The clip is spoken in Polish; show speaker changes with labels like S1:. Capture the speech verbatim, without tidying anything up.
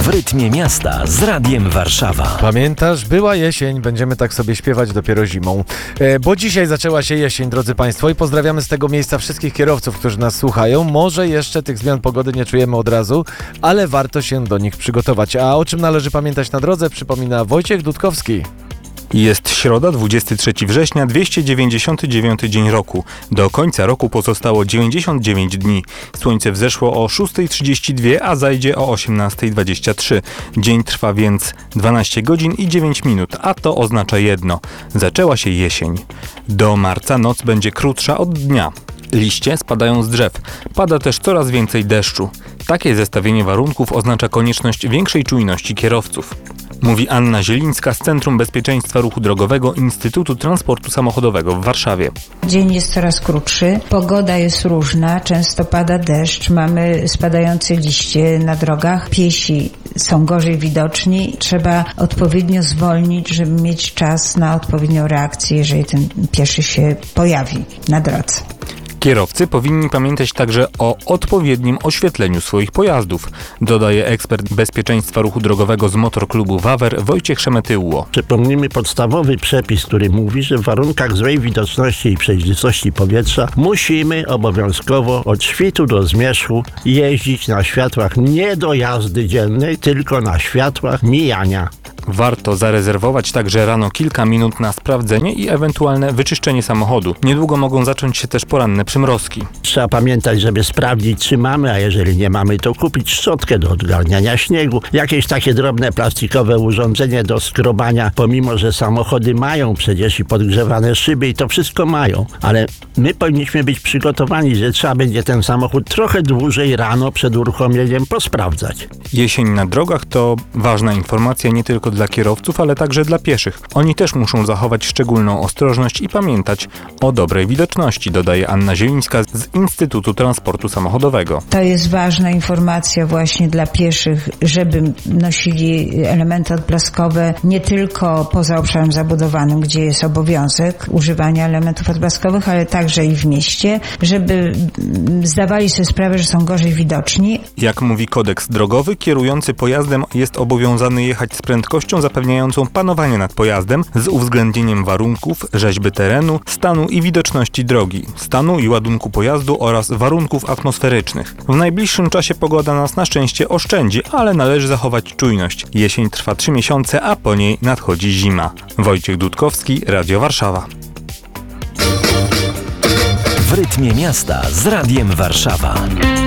S1: W rytmie miasta z Radiem Warszawa.
S2: Pamiętasz, była jesień, będziemy tak sobie śpiewać dopiero zimą. E, bo dzisiaj zaczęła się jesień, drodzy Państwo, i pozdrawiamy z tego miejsca wszystkich kierowców, którzy nas słuchają. Może jeszcze tych zmian pogody nie czujemy od razu, ale warto się do nich przygotować. A o czym należy pamiętać na drodze, przypomina Wojciech Dudkowski.
S3: Jest środa, dwudziestego trzeciego września, dwieście dziewięćdziesiąty dziewiąty dzień roku. Do końca roku pozostało dziewięćdziesiąt dziewięć dni. Słońce wzeszło o szósta trzydzieści dwa, a zajdzie o osiemnasta dwadzieścia trzy. Dzień trwa więc dwanaście godzin i dziewięć minut, a to oznacza jedno. Zaczęła się jesień. Do marca noc będzie krótsza od dnia. Liście spadają z drzew. Pada też coraz więcej deszczu. Takie zestawienie warunków oznacza konieczność większej czujności kierowców. Mówi Anna Zielińska z Centrum Bezpieczeństwa Ruchu Drogowego Instytutu Transportu Samochodowego w Warszawie.
S4: Dzień jest coraz krótszy, pogoda jest różna, często pada deszcz, mamy spadające liście na drogach, piesi są gorzej widoczni, trzeba odpowiednio zwolnić, żeby mieć czas na odpowiednią reakcję, jeżeli ten pieszy się pojawi na drodze.
S3: Kierowcy powinni pamiętać także o odpowiednim oświetleniu swoich pojazdów, dodaje ekspert bezpieczeństwa ruchu drogowego z Motorklubu Wawer Wojciech Szemetyło.
S5: Przypomnijmy podstawowy przepis, który mówi, że w warunkach złej widoczności i przejrzystości powietrza musimy obowiązkowo od świtu do zmierzchu jeździć na światłach nie do jazdy dziennej, tylko na światłach mijania.
S3: Warto zarezerwować także rano kilka minut na sprawdzenie i ewentualne wyczyszczenie samochodu. Niedługo mogą zacząć się też poranne przymrozki.
S5: Trzeba pamiętać, żeby sprawdzić, czy mamy, a jeżeli nie mamy, to kupić szczotkę do odgarniania śniegu, jakieś takie drobne plastikowe urządzenie do skrobania, pomimo że samochody mają przecież i podgrzewane szyby i to wszystko mają, ale my powinniśmy być przygotowani, że trzeba będzie ten samochód trochę dłużej rano przed uruchomieniem posprawdzać.
S3: Jesień na drogach to ważna informacja nie tylko dla kierowców, ale także dla pieszych. Oni też muszą zachować szczególną ostrożność i pamiętać o dobrej widoczności, dodaje Anna Zielińska z Instytutu Transportu Samochodowego.
S4: To jest ważna informacja właśnie dla pieszych, żeby nosili elementy odblaskowe nie tylko poza obszarem zabudowanym, gdzie jest obowiązek używania elementów odblaskowych, ale także i w mieście, żeby zdawali sobie sprawę, że są gorzej widoczni.
S3: Jak mówi kodeks drogowy, kierujący pojazdem jest obowiązany jechać z prędkością zapewniającą panowanie nad pojazdem z uwzględnieniem warunków, rzeźby terenu, stanu i widoczności drogi, stanu i ładunku pojazdu oraz warunków atmosferycznych. W najbliższym czasie pogoda nas na szczęście oszczędzi, ale należy zachować czujność. Jesień trwa trzy miesiące, a po niej nadchodzi zima. Wojciech Dudkowski, Radio Warszawa.
S1: W rytmie miasta z Radiem Warszawa.